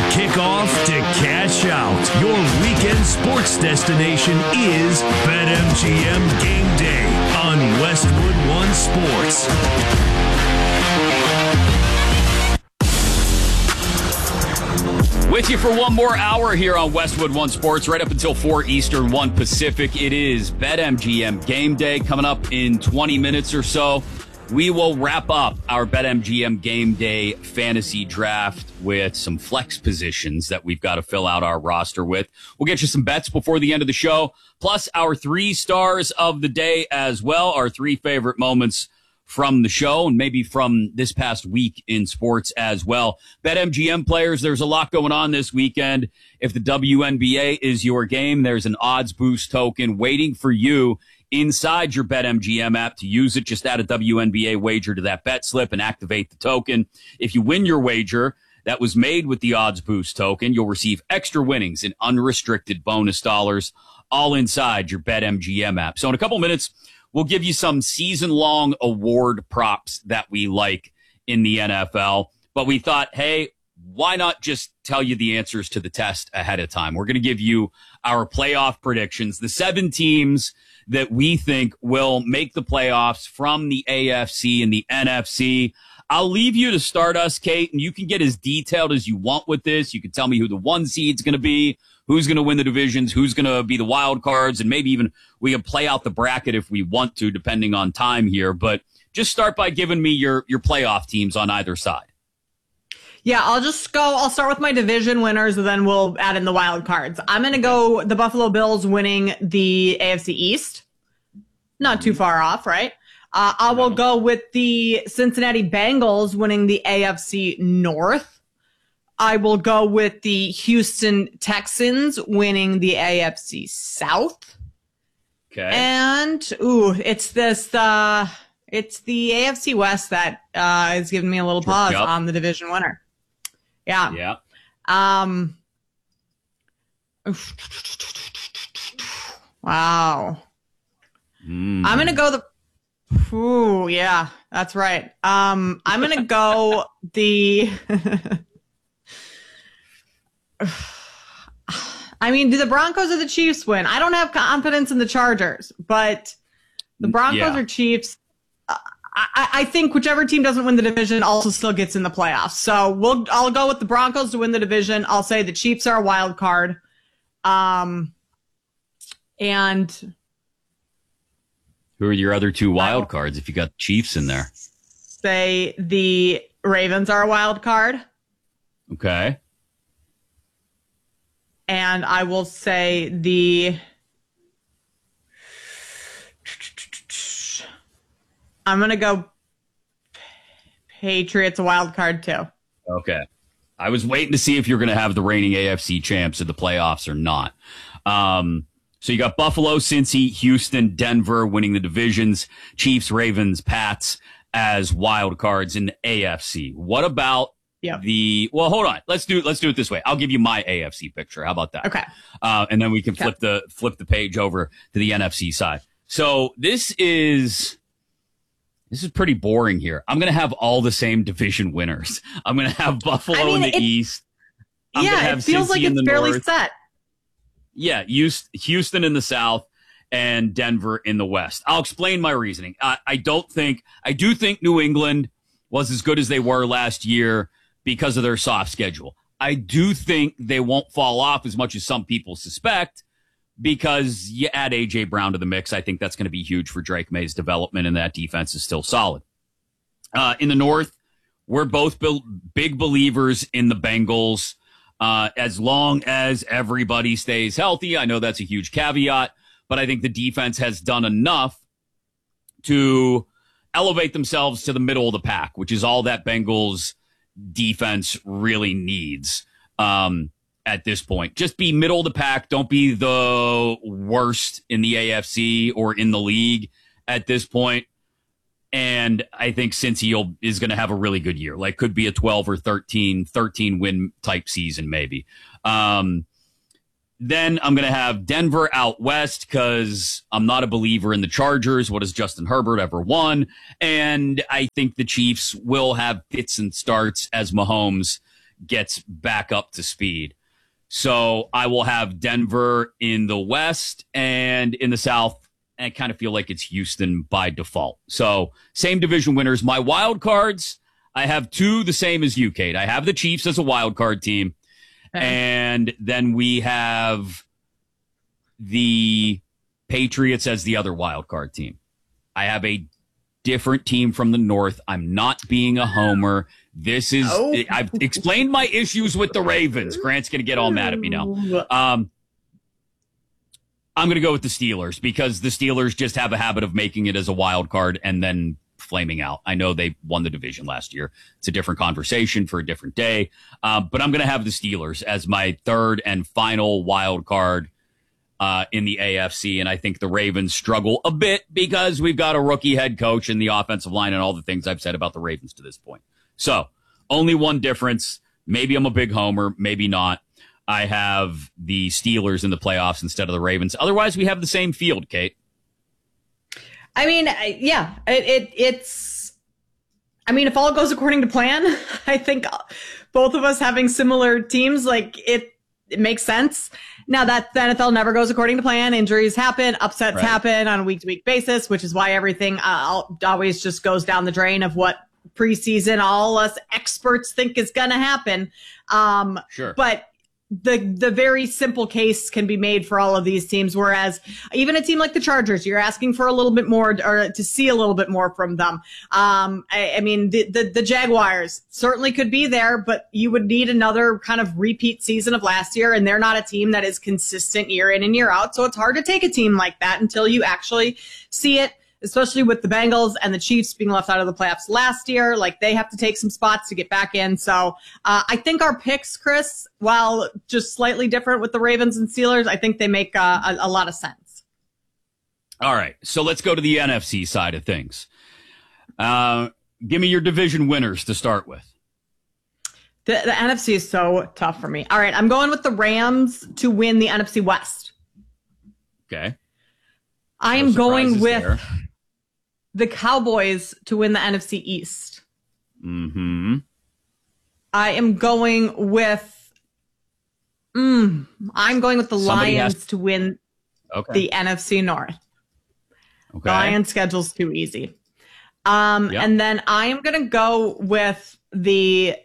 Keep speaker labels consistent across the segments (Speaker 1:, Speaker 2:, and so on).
Speaker 1: kickoff to cash out. Your weekend sports destination is BetMGM Game Day on Westwood One Sports.
Speaker 2: With you for one more hour here on Westwood One Sports, right up until 4 Eastern, 1 Pacific. It is BetMGM Game Day coming up in 20 minutes or so. We will wrap up our BetMGM Game Day fantasy draft with some flex positions that we've got to fill out our roster with. We'll get you some bets before the end of the show, plus our 3 stars of the day as well, our 3 favorite moments from the show and maybe from this past week in sports as well. BetMGM players, there's a lot going on this weekend. If the WNBA is your game, there's an odds boost token waiting for you inside your BetMGM app to use it. Just add a WNBA wager to that bet slip and activate the token. If you win your wager that was made with the odds boost token, you'll receive extra winnings and unrestricted bonus dollars all inside your BetMGM app. So in a couple minutes, we'll give you some season-long award props that we like in the NFL. But we thought, hey, why not just tell you the answers to the test ahead of time? We're going to give you our playoff predictions, the 7 teams that we think will make the playoffs from the AFC and the NFC. I'll leave you to start us, Kate, and you can get as detailed as you want with this. You can tell me who the 1 seed's going to be, who's going to win the divisions, who's going to be the wild cards, and maybe even we can play out the bracket if we want to, depending on time here. But just start by giving me your playoff teams on either side.
Speaker 3: Yeah, I'll start with my division winners, and then we'll add in the wild cards. I'm going to go the Buffalo Bills winning the AFC East. Not too far off, right? I will go with the Cincinnati Bengals winning the AFC North. I will go with the Houston Texans winning the AFC South.
Speaker 2: Okay.
Speaker 3: And, it's the AFC West that is giving me a little pause on the division winner. Yeah.
Speaker 2: Yeah.
Speaker 3: Wow. I'm going to go yeah, that's right. I'm going to go I mean, do the Broncos or the Chiefs win? I don't have confidence in the Chargers, but the Broncos or Chiefs, I think whichever team doesn't win the division also still gets in the playoffs. So I'll go with the Broncos to win the division. I'll say the Chiefs are a wild card. And
Speaker 2: who are your other 2 wild cards if you got the Chiefs in there?
Speaker 3: Say the Ravens are a wild card.
Speaker 2: Okay.
Speaker 3: And I will say I'm going to go Patriots a wild card too.
Speaker 2: Okay. I was waiting to see if you're going to have the reigning AFC champs in the playoffs or not. So you got Buffalo, Cincy, Houston, Denver winning the divisions, Chiefs, Ravens, Pats as wild cards in the AFC. What about well, hold on. Let's do it this way. I'll give you my AFC picture. How about that?
Speaker 3: Okay.
Speaker 2: And then we can flip the page over to the NFC side. So this is pretty boring here. I'm going to have all the same division winners. I'm going to have Buffalo in the East.
Speaker 3: It feels like it's barely set.
Speaker 2: Yeah, Houston in the South and Denver in the West. I'll explain my reasoning. I do think New England was as good as they were last year because of their soft schedule. I do think they won't fall off as much as some people suspect because you add A.J. Brown to the mix. I think that's going to be huge for Drake May's development, and that defense is still solid. In the North, we're both big believers in the Bengals. As long as everybody stays healthy. I know that's a huge caveat, but I think the defense has done enough to elevate themselves to the middle of the pack, which is all that Bengals defense really needs at this point. Just be middle of the pack. Don't be the worst in the AFC or in the league at this point. And I think Cincy is going to have a really good year. Like could be a 12 or 13 win type season maybe. Then I'm going to have Denver out west because I'm not a believer in the Chargers. What has Justin Herbert ever won? And I think the Chiefs will have fits and starts as Mahomes gets back up to speed. So I will have Denver in the West, and in the South, I kind of feel like it's Houston by default. So same division winners. My wild cards, I have two the same as you, Kate. I have the Chiefs as a wild card team. And then we have the Patriots as the other wild card team. I have a different team from the North. I'm not being a homer. This is, I've explained my issues with the Ravens. Grant's going to get all mad at me now. I'm going to go with the Steelers because the Steelers just have a habit of making it as a wild card and then flaming out. I know they won the division last year. It's a different conversation for a different day. But I'm going to have the Steelers as my third and final wild card in the AFC. And I think the Ravens struggle a bit because we've got a rookie head coach and the offensive line and all the things I've said about the Ravens to this point. So only one difference. Maybe I'm a big homer, maybe not. I have the Steelers in the playoffs instead of the Ravens. Otherwise, we have the same field, Kate.
Speaker 3: I mean, yeah, it's, I mean, if all goes according to plan, I think both of us having similar teams, like it makes sense. Now that the NFL never goes according to plan, injuries happen, upsets happen on a week-to-week basis, which is why everything always just goes down the drain of what preseason all us experts think is going to happen.
Speaker 2: Sure.
Speaker 3: But the very simple case can be made for all of these teams, whereas even a team like the Chargers, you're asking for a little bit more or to see a little bit more from them. I mean, the Jaguars certainly could be there, but you would need another kind of repeat season of last year, and they're not a team that is consistent year in and year out. So it's hard to take a team like that until you actually see it, especially with the Bengals and the Chiefs being left out of the playoffs last year. Like, they have to take some spots to get back in. So I think our picks, Chris, while just slightly different with the Ravens and Steelers, I think they make a lot of sense.
Speaker 2: All right. So let's go to the NFC side of things. Give me your division winners to start with.
Speaker 3: The NFC is so tough for me. All right. I'm going with the Rams to win the NFC West.
Speaker 2: Okay.
Speaker 3: I am going with the Cowboys to win the NFC East.
Speaker 2: Mm-hmm.
Speaker 3: I am going with the Lions to win the NFC North.
Speaker 2: Okay.
Speaker 3: The Lions schedule's too easy. And then I am going to go with the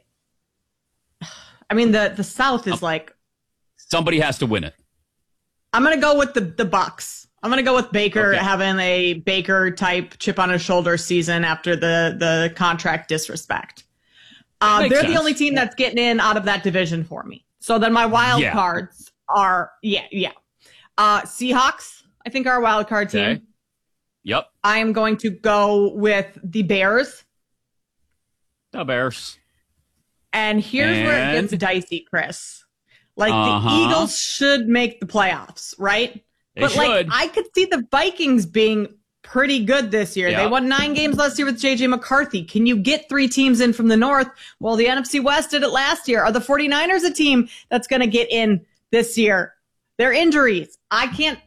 Speaker 3: South is like,
Speaker 2: somebody has to win it.
Speaker 3: I'm going to go with the Bucks. I'm going to go with Baker having a Baker type chip on his shoulder season after the contract disrespect. They're the only team that's getting in out of that division for me. So then my wild cards are, Seahawks, I think, are a wild card team.
Speaker 2: Okay. Yep.
Speaker 3: I am going to go with the Bears.
Speaker 2: The Bears.
Speaker 3: And here's where it gets dicey, Chris. Like, the Eagles should make the playoffs, right? But like, I could see the Vikings being pretty good this year. They won 9 games last year with J.J. McCarthy. Can you get 3 teams in from the North? Well, the NFC West did it last year. Are the 49ers a team that's going to get in this year? Their injuries. I can't.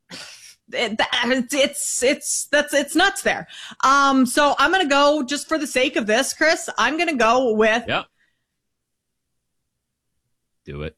Speaker 3: It's nuts there. So I'm going to go, just for the sake of this, Chris, I'm going to go with.
Speaker 2: Yep. Do it.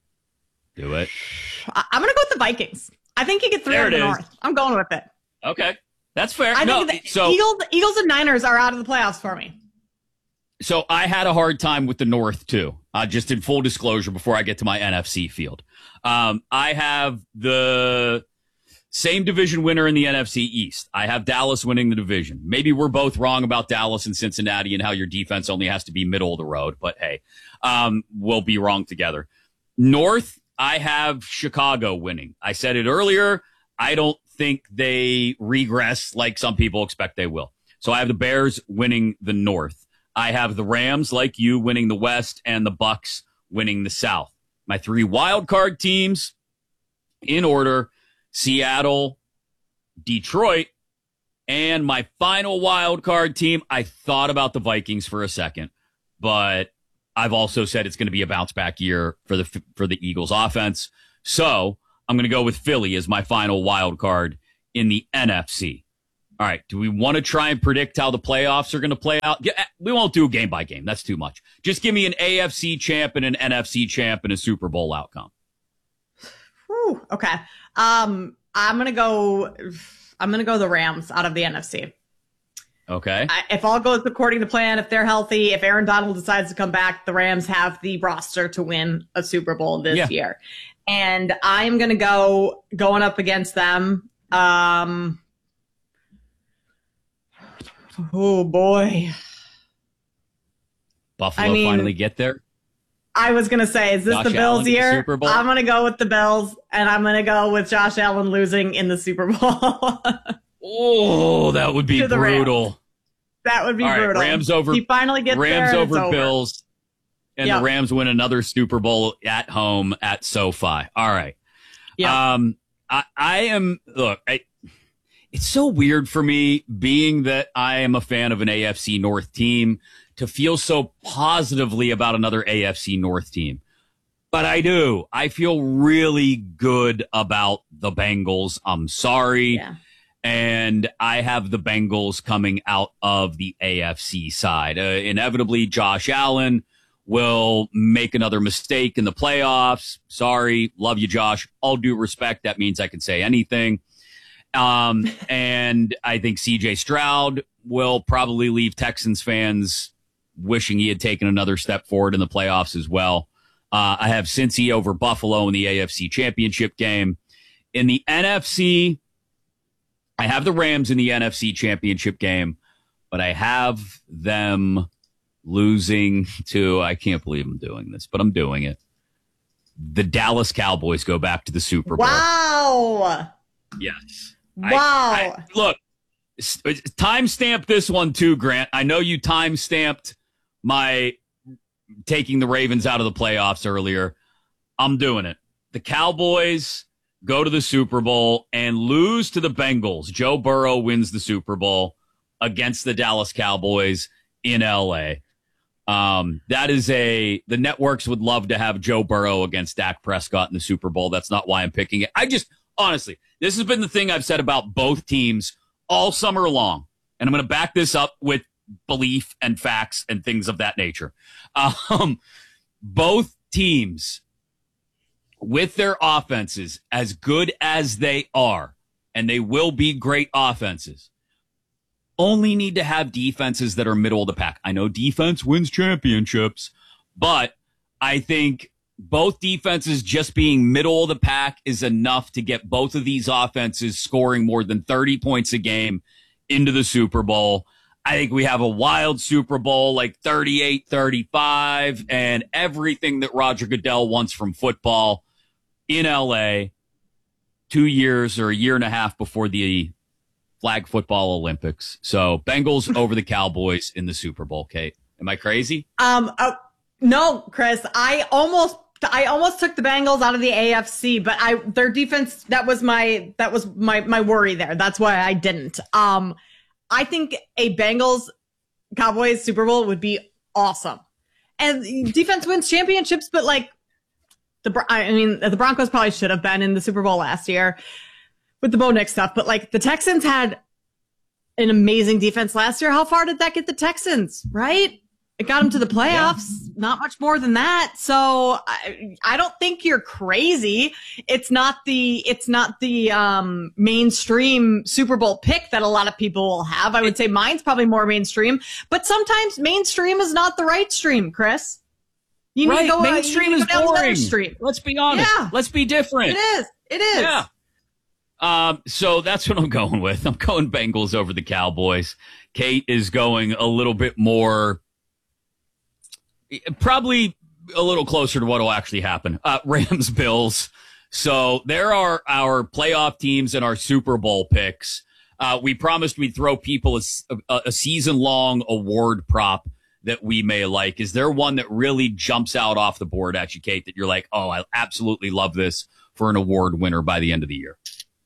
Speaker 3: I'm going to go with the Vikings. I think you get 3 out of the North. I'm going with it.
Speaker 2: Okay. That's fair.
Speaker 3: I think the Eagles and Niners are out of the playoffs for me.
Speaker 2: So I had a hard time with the North, too. Just in full disclosure before I get to my NFC field. I have the same division winner in the NFC East. I have Dallas winning the division. Maybe we're both wrong about Dallas and Cincinnati and how your defense only has to be middle of the road. But, hey, we'll be wrong together. North, I have Chicago winning. I said it earlier. I don't think they regress like some people expect they will. So I have the Bears winning the North. I have the Rams, like you, winning the West, and the Bucks winning the South. My 3 wild card teams in order: Seattle, Detroit, and my final wild card team. I thought about the Vikings for a second, but I've also said it's going to be a bounce back year for the Eagles offense. So I'm going to go with Philly as my final wild card in the NFC. All All right. Do we want to try and predict how the playoffs are going to play out? Yeah, we won't do game by game. That's too much. Just give me an AFC champ and an NFC champ and a Super Bowl outcome.
Speaker 3: Whew, okay. I'm gonna go the Rams out of the NFC.
Speaker 2: Okay.
Speaker 3: If all goes according to plan, if they're healthy, if Aaron Donald decides to come back, the Rams have the roster to win a Super Bowl this year. And I'm gonna going up against them. Oh boy.
Speaker 2: Buffalo finally get there?
Speaker 3: I was going to say, is this
Speaker 2: Josh
Speaker 3: the Bills
Speaker 2: Allen,
Speaker 3: year?
Speaker 2: Super Bowl?
Speaker 3: I'm going to go with the Bills, and I'm going to go with Josh Allen losing in the Super Bowl.
Speaker 2: Oh, that would be brutal.
Speaker 3: That would be brutal.
Speaker 2: Rams over.
Speaker 3: He finally gets
Speaker 2: Rams
Speaker 3: there,
Speaker 2: over
Speaker 3: it's
Speaker 2: Bills, and the Rams win another Super Bowl at home at SoFi. All right.
Speaker 3: Yeah.
Speaker 2: It's so weird for me, being that I am a fan of an AFC North team, to feel so positively about another AFC North team. But I do. I feel really good about the Bengals. I'm sorry.
Speaker 3: Yeah.
Speaker 2: And I have the Bengals coming out of the AFC side. Inevitably, Josh Allen will make another mistake in the playoffs. Sorry. Love you, Josh. All due respect. That means I can say anything. And I think CJ Stroud will probably leave Texans fans wishing he had taken another step forward in the playoffs as well. I have Cincy over Buffalo in the AFC Championship game. In the NFC, I have the Rams in the NFC Championship game, but I have them losing to, I can't believe I'm doing this, but I'm doing it. The Dallas Cowboys go back to the Super Bowl.
Speaker 3: Wow.
Speaker 2: Yes.
Speaker 3: Wow.
Speaker 2: Look, timestamp this one too, Grant. I know you timestamped my taking the Ravens out of the playoffs earlier. I'm doing it. The Cowboys go to the Super Bowl and lose to the Bengals. Joe Burrow wins the Super Bowl against the Dallas Cowboys in LA. The networks would love to have Joe Burrow against Dak Prescott in the Super Bowl. That's not why I'm picking it. Honestly, this has been the thing I've said about both teams all summer long. And I'm going to back this up with belief and facts and things of that nature. Both teams, with their offenses as good as they are, and they will be great offenses, only need to have defenses that are middle of the pack. I know defense wins championships, but I think both defenses just being middle of the pack is enough to get both of these offenses scoring more than 30 points a game into the Super Bowl. I think we have a wild Super Bowl, like 38-35, and everything that Roger Goodell wants from football in LA 2 years or a year and a half before the flag football Olympics. So Bengals over the Cowboys in the Super Bowl. Kate, am I crazy?
Speaker 3: No, Chris, I almost took the Bengals out of the AFC, but their defense, that was my worry there. That's why I didn't. I think a Bengals Cowboys Super Bowl would be awesome. And defense wins championships, but like the Broncos probably should have been in the Super Bowl last year with the Bo Nix stuff, but like the Texans had an amazing defense last year. How far did that get the Texans, right? It got them to the playoffs, not much more than that. So I don't think you're crazy. It's not the mainstream Super Bowl pick that a lot of people will have. I would say mine's probably more mainstream, but sometimes mainstream is not the right stream, Chris. You need to go
Speaker 2: mainstream is boring.
Speaker 3: Stream.
Speaker 2: Let's be honest. Yeah. Let's be different.
Speaker 3: It is.
Speaker 2: Yeah. So that's what I'm going with. I'm going Bengals over the Cowboys. Kate is going a little bit more, probably a little closer to what will actually happen. Rams, Bills. So there are our playoff teams and our Super Bowl picks. We promised we'd throw people a season-long award prop that we may like. Is there one that really jumps out off the board at you, Kate, that you're like, oh, I absolutely love this for an award winner by the end of the year?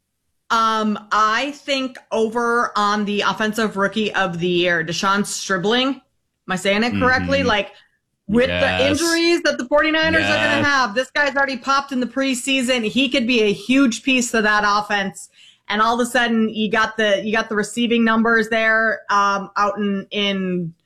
Speaker 3: I think over on the offensive rookie of the year, Deshaun Stribling. Am I saying it correctly? Like, with the injuries that the 49ers are going to have, this guy's already popped in the preseason. He could be a huge piece of that offense. and all of a sudden you got the receiving numbers there out in